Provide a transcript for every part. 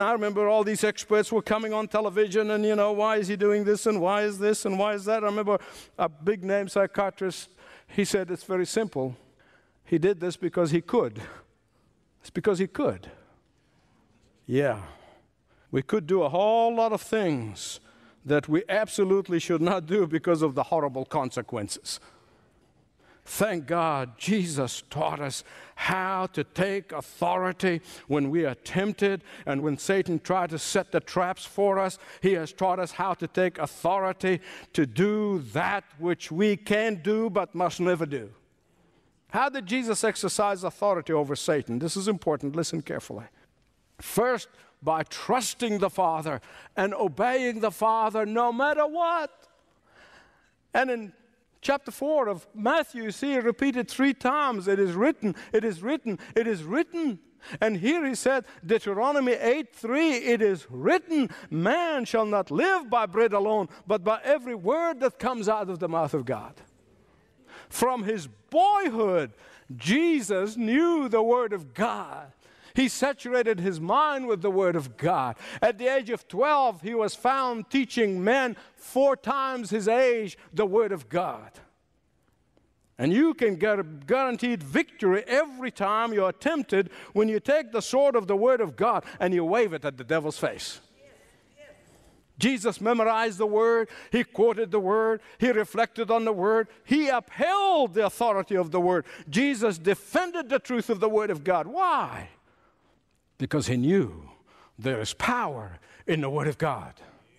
I remember all these experts were coming on television and, why is he doing this and why is this and why is that? I remember a big name psychiatrist, he said it's very simple. He did this because he could. It's because he could. Yeah. We could do a whole lot of things that we absolutely should not do because of the horrible consequences. Thank God Jesus taught us how to take authority when we are tempted and when Satan tried to set the traps for us. He has taught us how to take authority to do that which we can do but must never do. How did Jesus exercise authority over Satan? This is important. Listen carefully. First, by trusting the Father and obeying the Father no matter what. And in chapter 4 of Matthew, you see it repeated 3 times. It is written, it is written, it is written. And here he said, Deuteronomy 8:3, it is written, man shall not live by bread alone, but by every word that comes out of the mouth of God. From his boyhood, Jesus knew the Word of God. He saturated his mind with the Word of God. At the age of 12, he was found teaching men 4 times his age the Word of God. And you can get a guaranteed victory every time you are tempted when you take the sword of the Word of God and you wave it at the devil's face. Jesus memorized the Word. He quoted the Word. He reflected on the Word. He upheld the authority of the Word. Jesus defended the truth of the Word of God. Why? Because he knew there is power in the Word of God.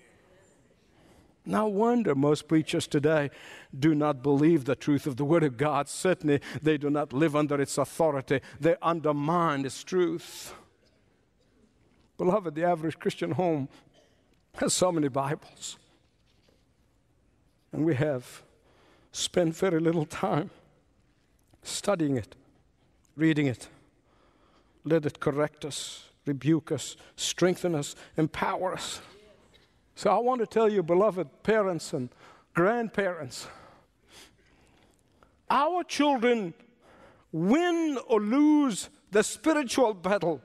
No wonder most preachers today do not believe the truth of the Word of God. Certainly, they do not live under its authority. They undermine its truth. Beloved, the average Christian home has so many Bibles. And we have spent very little time studying it, reading it. Let it correct us, rebuke us, strengthen us, empower us. So I want to tell you, beloved parents and grandparents, our children win or lose the spiritual battle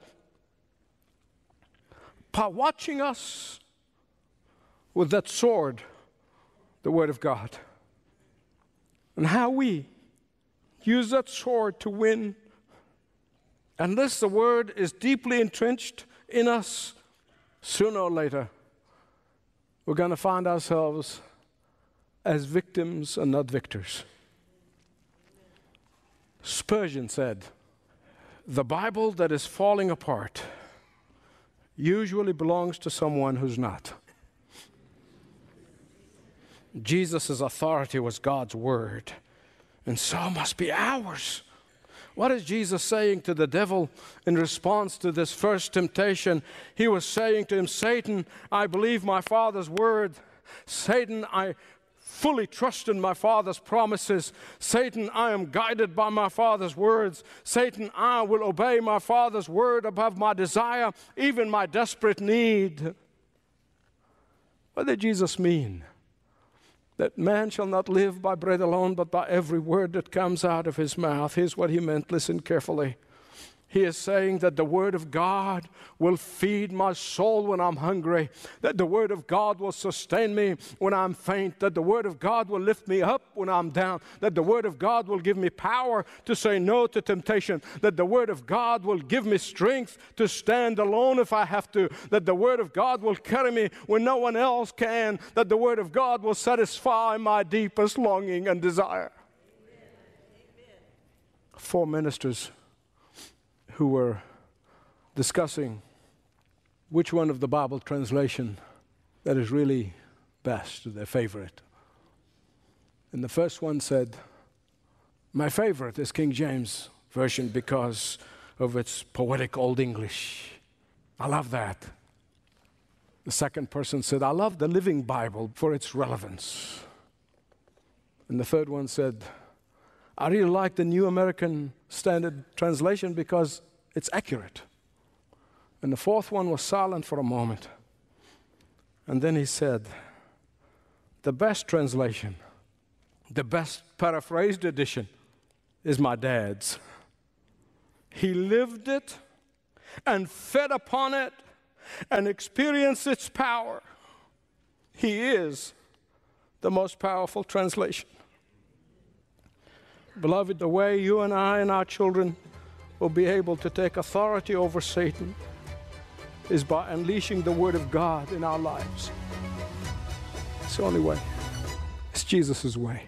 by watching us with that sword, the Word of God, and how we use that sword to win. Unless the Word is deeply entrenched in us, sooner or later, we're going to find ourselves as victims and not victors. Spurgeon said, the Bible that is falling apart usually belongs to someone who's not. Jesus' authority was God's Word, and so must be ours. What is Jesus saying to the devil in response to this first temptation? He was saying to him, Satan, I believe my Father's word. Satan, I fully trust in my Father's promises. Satan, I am guided by my Father's words. Satan, I will obey my Father's word above my desire, even my desperate need. What did Jesus mean? That man shall not live by bread alone, but by every word that comes out of his mouth. Here's what he meant. Listen carefully. He is saying that the Word of God will feed my soul when I'm hungry, that the Word of God will sustain me when I'm faint, that the Word of God will lift me up when I'm down, that the Word of God will give me power to say no to temptation, that the Word of God will give me strength to stand alone if I have to, that the Word of God will carry me when no one else can, that the Word of God will satisfy my deepest longing and desire. Amen. 4 ministers who were discussing which one of the Bible translation that is really best, their favorite. And the first one said, my favorite is King James Version because of its poetic Old English. I love that. The second person said, I love the Living Bible for its relevance. And the third one said, I really like the New American Standard Translation because it's accurate. And the fourth one was silent for a moment. And then he said, the best translation, the best paraphrased edition is my dad's. He lived it and fed upon it and experience its power. He is the most powerful translation. Beloved, the way you and I and our children will be able to take authority over Satan is by unleashing the Word of God in our lives. It's the only way. It's Jesus' way.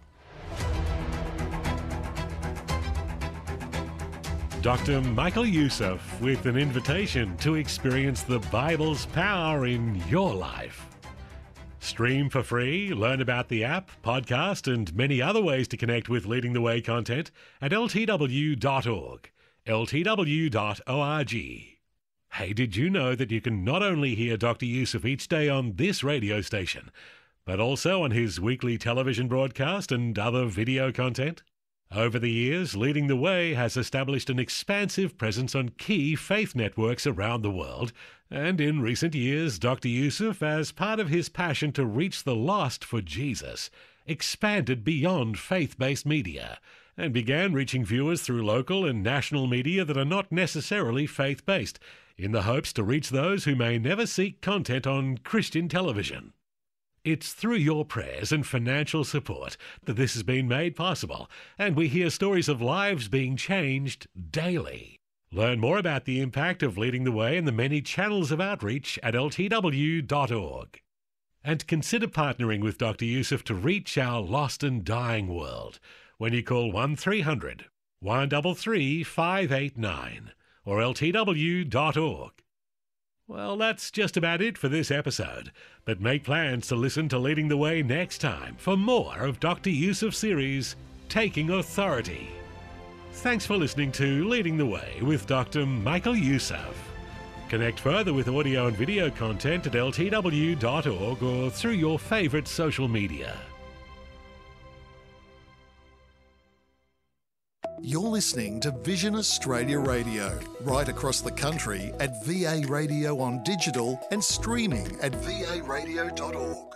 Dr. Michael Youssef with an invitation to experience the Bible's power in your life. Stream for free, learn about the app, podcast, and many other ways to connect with Leading the Way content at ltw.org, ltw.org. Hey, did you know that you can not only hear Dr. Youssef each day on this radio station, but also on his weekly television broadcast and other video content? Over the years, Leading the Way has established an expansive presence on key faith networks around the world, and in recent years, Dr. Youssef, as part of his passion to reach the lost for Jesus, expanded beyond faith-based media and began reaching viewers through local and national media that are not necessarily faith-based, in the hopes to reach those who may never seek content on Christian television. It's through your prayers and financial support that this has been made possible, and we hear stories of lives being changed daily. Learn more about the impact of Leading the Way and the many channels of outreach at ltw.org. And consider partnering with Dr. Youssef to reach our lost and dying world when you call 1300 133 589 or ltw.org. Well, that's just about it for this episode, but make plans to listen to Leading the Way next time for more of Dr. Youssef's series, Taking Authority. Thanks for listening to Leading the Way with Dr. Michael Youssef. Connect further with audio and video content at ltw.org or through your favourite social media. You're listening to Vision Australia Radio, right across the country at VA Radio on digital and streaming at varadio.org.